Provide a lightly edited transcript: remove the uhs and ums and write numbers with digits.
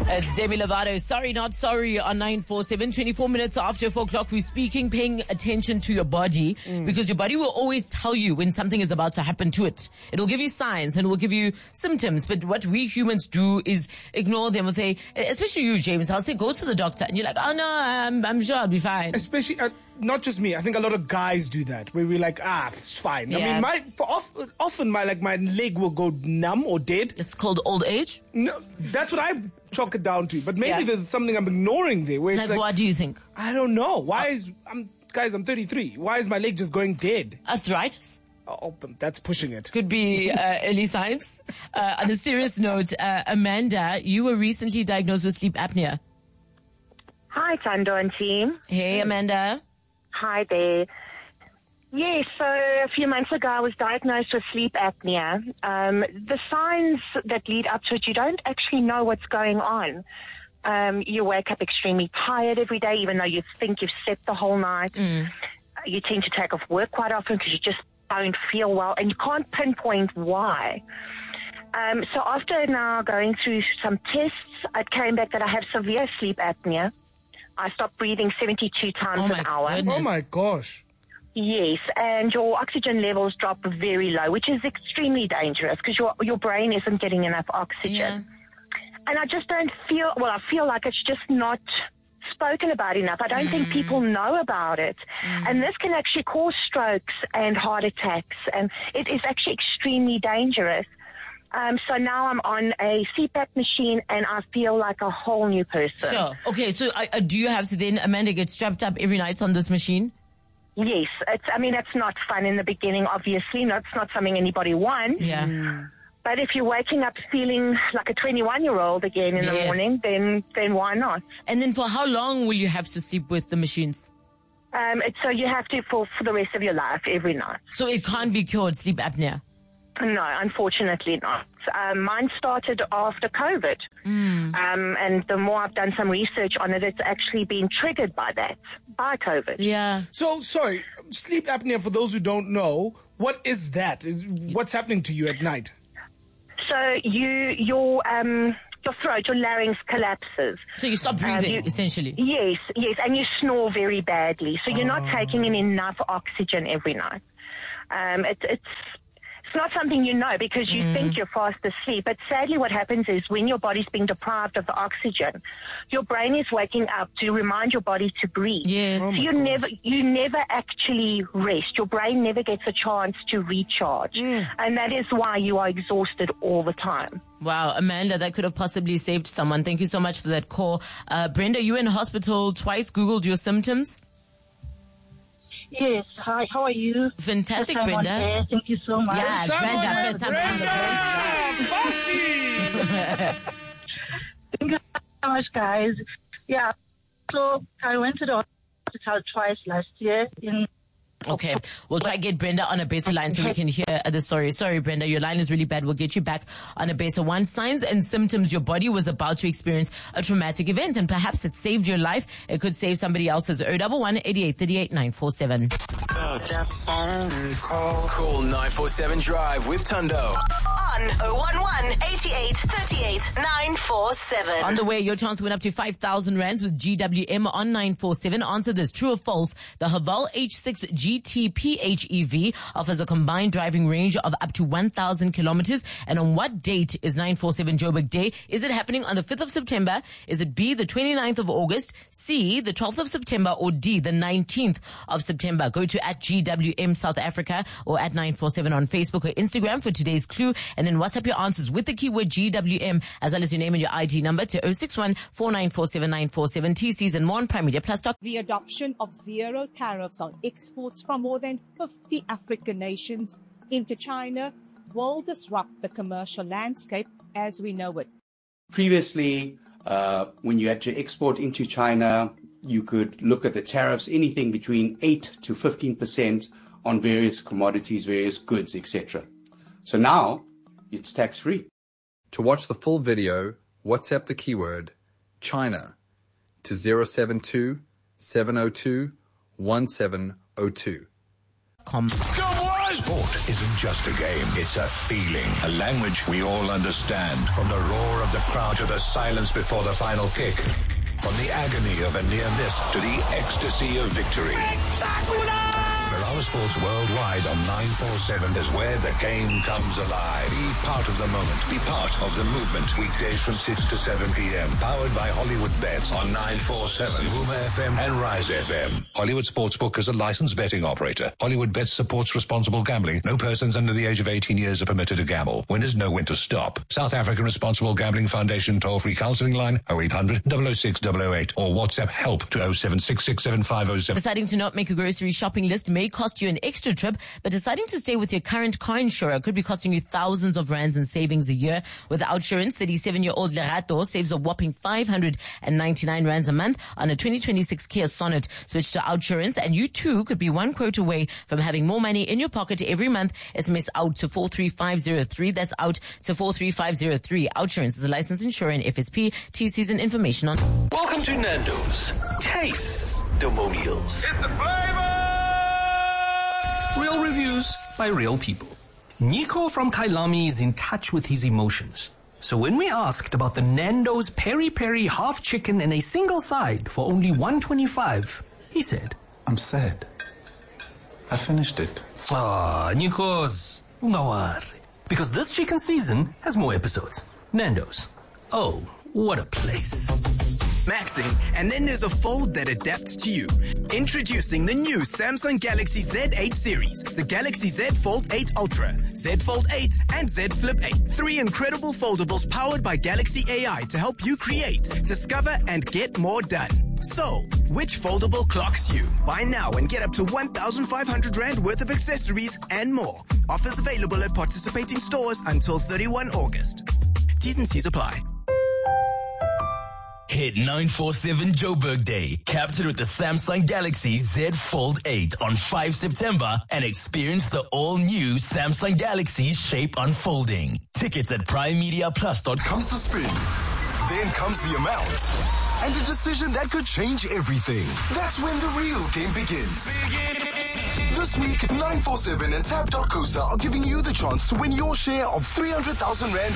It's Demi Lovato. Sorry, not sorry on 947. 24 minutes after 4 o'clock, we're speaking, paying attention to your body because your body will always tell you when something is about to happen to it. It'll give you signs and it will give you symptoms. But what we humans do is ignore them. We'll say, especially you, James, I'll say, go to the doctor. And you're like, oh no, I'm sure I'll be fine. Especially, not just me. I think a lot of guys do that where we're like, it's fine. Yeah. I mean, often my leg will go numb or dead. It's called old age? No, that's what I chalk it down to. But maybe there's something I'm ignoring there. Where it's Like, what do you think? I don't know. I'm 33. Why is my leg just going dead? Arthritis? Oh, that's pushing it. Could be early signs. On a serious note, Amanda, you were recently diagnosed with sleep apnea. Hi, Tando and team. Hey, Amanda. Hi there. Yes, so a few months ago I was diagnosed with sleep apnea. The signs that lead up to it, you don't actually know what's going on. You wake up extremely tired every day, even though you think you've slept the whole night. You tend to take off work quite often because you just don't feel well, and you can't pinpoint why. So after now going through some tests, it came back that I have severe sleep apnea. I stopped breathing 72 times an hour. Goodness. Oh my gosh. Yes, and your oxygen levels drop very low, which is extremely dangerous because your brain isn't getting enough oxygen. Yeah. And I just don't feel, I feel like it's just not spoken about enough. I don't think people know about it. And this can actually cause strokes and heart attacks, and it is actually extremely dangerous. So now I'm on a CPAP machine and I feel like a whole new person. Sure. Okay, so do you have to then, Amanda, get strapped up every night on this machine? Yes, it's not fun in the beginning, obviously. It's not something anybody wants. Yeah. But if you're waking up feeling like a 21-year-old again in the morning, then why not? And then for how long will you have to sleep with the machines? So you have to for the rest of your life, every night. So it can't be cured, sleep apnea? No, unfortunately not. Mine started after COVID. And the more I've done some research on it, it's actually been triggered by COVID. Yeah. So, sorry, sleep apnea, for those who don't know, what is that? What's happening to you at night? So your throat, your larynx collapses. So you stop breathing, essentially? Yes, and you snore very badly. So you're not taking in enough oxygen every night. It's not something you know because you think you're fast asleep. But sadly what happens is when your body's being deprived of the oxygen, your brain is waking up to remind your body to breathe. Yes. So you never actually rest. Your brain never gets a chance to recharge. And that is why you are exhausted all the time. Wow, Amanda, that could have possibly saved someone. Thank you so much for that call. Brenda, you were in hospital twice, Googled your symptoms? Yes. Hi, how are you? Fantastic, First time Brenda. on air. Thank you so much. Yeah, Brenda, first time on the Thank you so much, guys. Yeah, so I went to the hospital twice last year. Okay, we'll try to get Brenda on a better line so we can hear the story. Sorry, Brenda, your line is really bad. We'll get you back on a better one. Signs and symptoms: your body was about to experience a traumatic event and perhaps it saved your life. It could save somebody else's. 011 88 38 947. That phone call. Call 947 Drive with Tundo. On 011 88 38 947. On the way, your chance to win up to 5,000 rands with GWM on 947. Answer this: true or false? The Haval H6 GT PHEV offers a combined driving range of up to 1,000 kilometers. And on what date is 947 Joburg Day? Is it happening on the 5th of September? Is it B, the 29th of August, C, the 12th of September, or D, the 19th of September? Go to at GWM South Africa or at 947 on Facebook or Instagram for today's clue. And then WhatsApp your answers with the keyword GWM as well as your name and your ID number to 061 4947 947. TCs and more on Prime Media Plus. The adoption of zero tariffs on exports from more than 50 African nations into China will disrupt the commercial landscape as we know it. Previously, when you had to export into China, you could look at the tariffs, anything between 8 to 15% on various commodities, various goods, etc. So now it's tax-free. To watch the full video, WhatsApp the keyword China to 072 702 1702. SportsAfrica.com. Sport isn't just a game, it's a feeling, a language we all understand. From the roar of the crowd to the silence before the final kick. From the agony of a near miss to the ecstasy of victory. Mirage Sports Worldwide on 947 is where the game comes alive. Be part of the moment. Be part of the movement. Weekdays from 6 to 7 p.m. Powered by Hollywood Bets on 947, Vuma FM and Rise FM. Hollywood Sportsbook is a licensed betting operator. Hollywood Bets supports responsible gambling. No persons under the age of 18 years are permitted to gamble. Winners know when to stop. South African Responsible Gambling Foundation toll-free counseling line 0800 006 008 or WhatsApp help to 0766675007. Deciding to not make a grocery shopping list may cost you an extra trip, but deciding to stay with your current car insurer could be costing you thousands of rands in savings a year. With OUTsurance, 37-year-old Lerato saves a whopping 599 rands a month on a 2026 Kia Sonet. Switch to OUTsurance and you too could be one quote away from having more money in your pocket every month. SMS out to 43503. That's out to 43503. OUTsurance is a licensed insurer and FSP. TCs and information on. Welcome to Nando's. Taste the Monials. It's the flavor! Real reviews by real people. Nico from Kailami is in touch with his emotions. So when we asked about the Nando's Peri Peri half chicken and a single side for only $125, he said, I'm sad. I finished it. Ah, Nikos, no worry. Because this chicken season has more episodes. Nando's. Oh, what a place. Maxing, and then there's a fold that adapts to you. Introducing the new Samsung Galaxy Z8 series, the Galaxy Z Fold 8 Ultra, Z Fold 8, and Z Flip 8. 3 incredible foldables powered by Galaxy AI to help you create, discover, and get more done. So, which foldable clocks you? Buy now and get up to 1,500 Rand worth of accessories and more. Offers available at participating stores until 31 August. T's and C's apply. Hit 947 Joburg Day, captured with the Samsung Galaxy Z Fold 8 on 5 September and experience the all-new Samsung Galaxy shape unfolding. Tickets at primemediaplus.com. Comes the spin, then comes the amount, and a decision that could change everything. That's when the real game begins. This week, 947 and Tab.cosa are giving you the chance to win your share of 300,000 Rand